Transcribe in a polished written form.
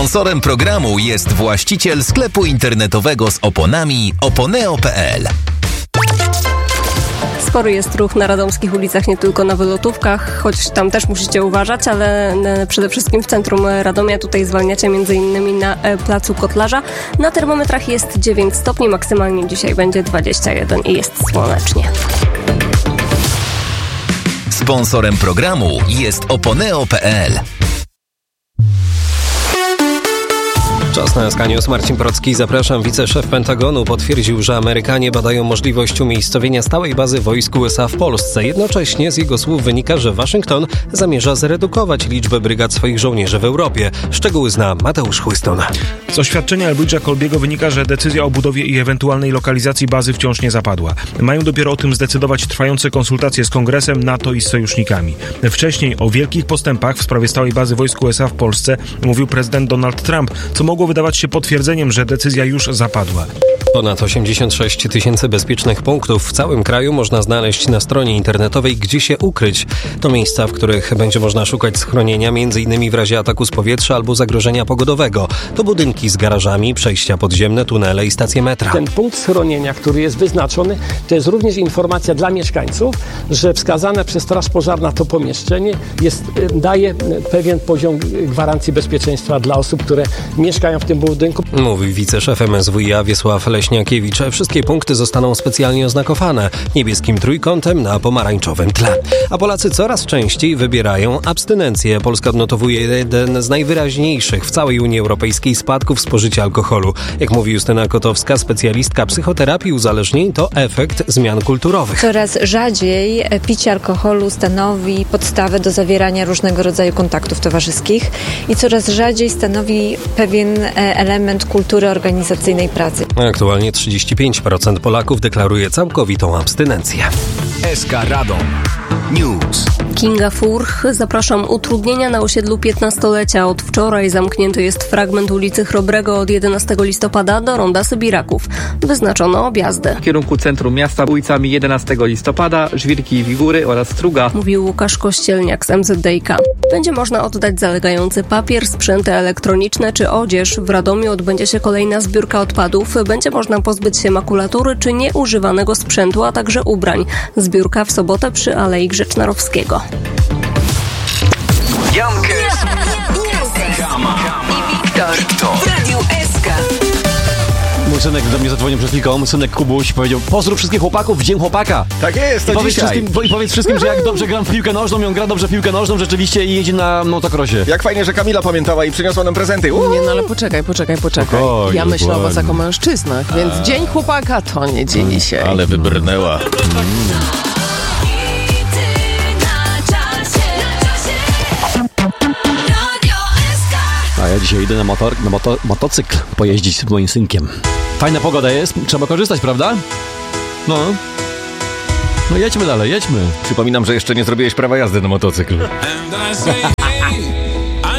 Sponsorem programu jest właściciel sklepu internetowego z oponami oponeo.pl. Spory jest ruch na radomskich ulicach, nie tylko na wylotówkach, choć tam też musicie uważać, ale przede wszystkim w centrum Radomia. Tutaj zwalniacie m.in. na placu Kotlarza. Na termometrach jest 9 stopni, maksymalnie dzisiaj będzie 21 i jest słonecznie. Sponsorem programu jest oponeo.pl. Czas na SK News. Marcin Procki, zapraszam. Wiceszef Pentagonu potwierdził, że Amerykanie badają możliwość umiejscowienia stałej bazy wojsk USA w Polsce. Jednocześnie z jego słów wynika, że Waszyngton zamierza zredukować liczbę brygad swoich żołnierzy w Europie. Szczegóły zna Mateusz Chłyston. Z oświadczenia Elbridge'a Colbiego wynika, że decyzja o budowie i ewentualnej lokalizacji bazy wciąż nie zapadła. Mają dopiero o tym zdecydować trwające konsultacje z Kongresem, NATO i z sojusznikami. Wcześniej o wielkich postępach w sprawie stałej bazy wojsk USA w Polsce mówił prezydent Donald Trump, co mogło wydawać się potwierdzeniem, że decyzja już zapadła. Ponad 86 000 bezpiecznych punktów w całym kraju można znaleźć na stronie internetowej Gdzie się ukryć. To miejsca, w których będzie można szukać schronienia m.in. w razie ataku z powietrza albo zagrożenia pogodowego. To budynki z garażami, przejścia podziemne, tunele i stacje metra. Ten punkt schronienia, który jest wyznaczony, to jest również informacja dla mieszkańców, że wskazane przez Straż Pożarna to pomieszczenie daje pewien poziom gwarancji bezpieczeństwa dla osób, które mieszkają w tym budynku. Mówi wiceszef MSWiA Wiesław Leśniakiewicz. Wszystkie punkty zostaną specjalnie oznakowane niebieskim trójkątem na pomarańczowym tle. A Polacy coraz częściej wybierają abstynencję. Polska odnotowuje jeden z najwyraźniejszych w całej Unii Europejskiej spadków spożycia alkoholu. Jak mówi Justyna Kotowska, specjalistka psychoterapii uzależnień, to efekt zmian kulturowych. Coraz rzadziej picie alkoholu stanowi podstawę do zawierania różnego rodzaju kontaktów towarzyskich i coraz rzadziej stanowi pewien element kultury organizacyjnej pracy. Aktualnie 35% Polaków deklaruje całkowitą abstynencję. SK Radom News. Kinga Furch, zapraszam. Utrudnienia na osiedlu 15-lecia. Od wczoraj zamknięty jest fragment ulicy Chrobrego od 11 listopada do ronda Sybiraków. Wyznaczono objazdy. W kierunku centrum miasta ulicami 11 listopada, Żwirki i Wigury oraz Struga. Mówił Łukasz Kościelniak z MZDiK. Będzie można oddać zalegający papier, sprzęty elektroniczne czy odzież. W Radomiu odbędzie się kolejna zbiórka odpadów. Będzie można pozbyć się makulatury czy nieużywanego sprzętu, a także ubrań. Zbiórka w sobotę przy Alei Grzecznorowskiego. Jankes i Wiktor w Radiu SK. Mój synek do mnie zadzwonił przed chwilką, mój synek Kubuś powiedział: pozdrów wszystkich chłopaków w Dzień Chłopaka. Tak jest, to dzisiaj. I powiedz wszystkim, że jak dobrze gram w piłkę nożną, i on gra dobrze w piłkę nożną rzeczywiście i jedzie na motocrossie. Jak fajnie, że Kamila pamiętała i przyniosła nam prezenty. Nie, no ale poczekaj. Spokojnie, Ja myślę o was jako mężczyznach, więc Dzień Chłopaka to nie dzień dzisiaj. Ale wybrnęła. A ja dzisiaj idę na motocykl pojeździć z moim synkiem. Fajna pogoda jest, trzeba korzystać, prawda? No jedźmy dalej, jedźmy. Przypominam, że jeszcze nie zrobiłeś prawa jazdy na motocykl.